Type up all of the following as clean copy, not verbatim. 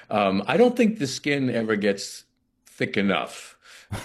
I don't think the skin ever gets thick enough.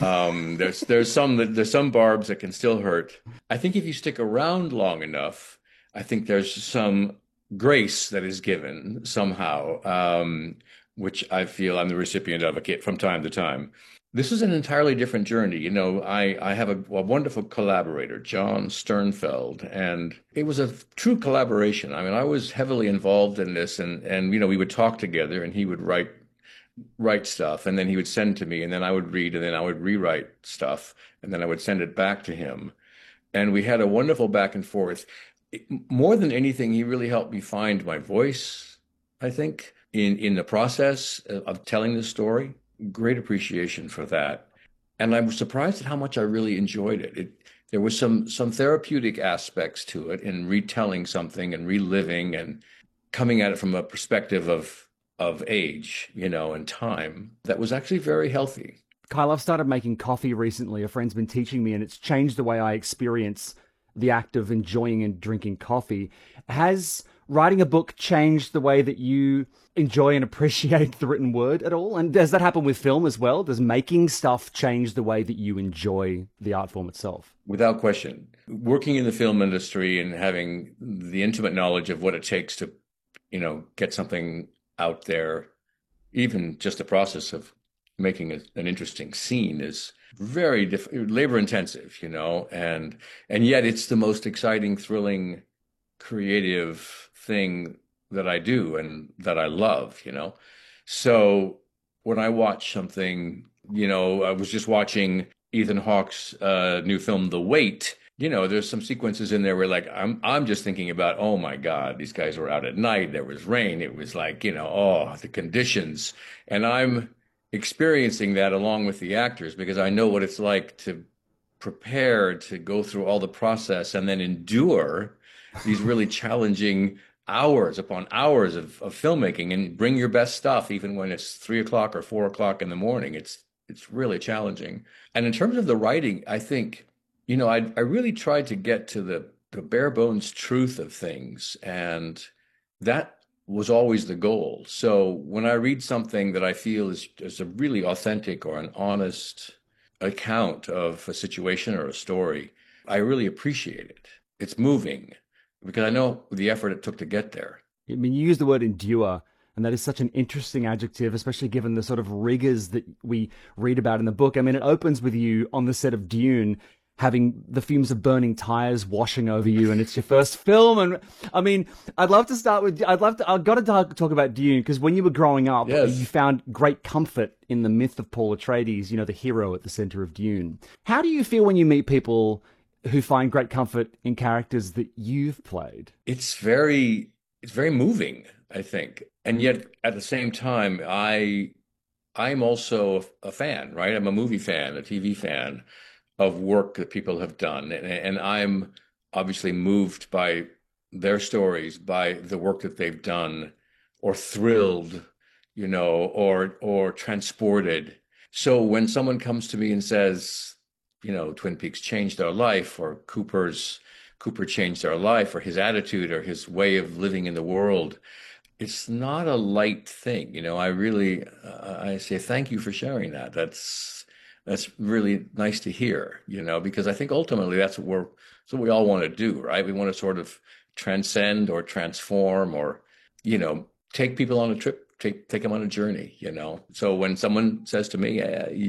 There's some barbs that can still hurt. I think if you stick around long enough, I think there's some grace that is given somehow, which I feel I'm the recipient of from time to time. This is an entirely different journey. I have a wonderful collaborator, John Sternfeld, and it was a true collaboration. I mean, I was heavily involved in this, and we would talk together, and he would write stuff, and then he would send to me, and then I would read, and then I would rewrite stuff, and then I would send it back to him. And we had a wonderful back and forth. More than anything, he really helped me find my voice, I think, in the process of telling the story. Great appreciation for that. And I was surprised at how much I really enjoyed it. There was some therapeutic aspects to it in retelling something and reliving and coming at it from a perspective of age, and time that was actually very healthy. Kyle, I've started making coffee recently. A friend's been teaching me, and it's changed the way I experience the act of enjoying and drinking coffee. Has writing a book changed the way that you enjoy and appreciate the written word at all? And does that happen with film as well? Does making stuff change the way that you enjoy the art form itself? Without question. Working in the film industry and having the intimate knowledge of what it takes to, get something out there, even just the process of making an interesting scene is very labor intensive, and yet it's the most exciting, thrilling, creative thing that I do and that I love. So when I watch something, I was just watching Ethan Hawke's new film, The Wait. There's some sequences in there where like I'm just thinking about, oh my God, these guys were out at night. There was rain. It was like, oh, the conditions. And I'm experiencing that along with the actors because I know what it's like to prepare to go through all the process and then endure these really challenging hours upon hours of filmmaking and bring your best stuff, even when it's 3 o'clock or 4 o'clock in the morning. It's really challenging. And in terms of the writing, I think, I really tried to get to the bare bones truth of things. And that was always the goal. So when I read something that I feel is a really authentic or an honest account of a situation or a story, I really appreciate it. It's moving because I know the effort it took to get there. I mean, you use the word endure, and that is such an interesting adjective, especially given the sort of rigors that we read about in the book. I mean, it opens with you on the set of Dune, having the fumes of burning tires washing over you, and it's your first film. And I mean, I've got to talk about Dune, because when you were growing up, Yes. you found great comfort in the myth of Paul Atreides, the hero at the center of Dune. How do you feel when you meet people who find great comfort in characters that you've played? It's very moving, I think. And yet at the same time, I'm also a fan, right? I'm a movie fan, a TV fan of work that people have done. And I'm obviously moved by their stories, by the work that they've done, or thrilled, or transported. So when someone comes to me and says, Twin Peaks changed our life, or Cooper changed our life, or his attitude, or his way of living in the world, it's not a light thing. I say thank you for sharing that. That's really nice to hear, because I think ultimately that's what we all want to do, right? We want to sort of transcend or transform or, take people on a trip, take them on a journey, So when someone says to me,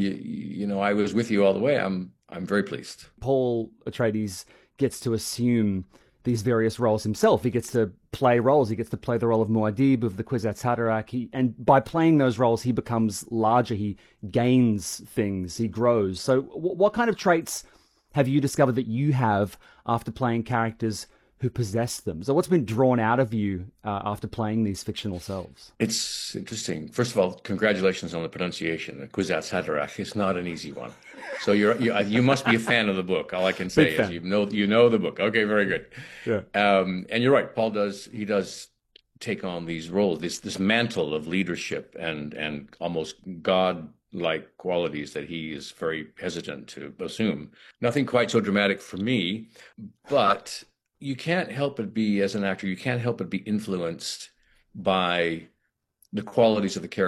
I was with you all the way, I'm very pleased. Paul Atreides gets to assume these various roles himself. He gets to play roles. He gets to play the role of Muad'Dib, of the Kwisatz Haderach. And by playing those roles, he becomes larger. He gains things. He grows. So what kind of traits have you discovered that you have after playing characters who possess them? So what's been drawn out of you after playing these fictional selves? It's interesting. First of all, congratulations on the pronunciation. The Kwisatz Haderach is not an easy one. So you must be a fan of the book. All I can say is you know the book. Okay, very good. Yeah. And you're right. Paul does take on these roles, this mantle of leadership and almost God-like qualities that he is very hesitant to assume. Nothing quite so dramatic for me, but you can't help but be, as an actor, you can't help but be influenced by the qualities of the character.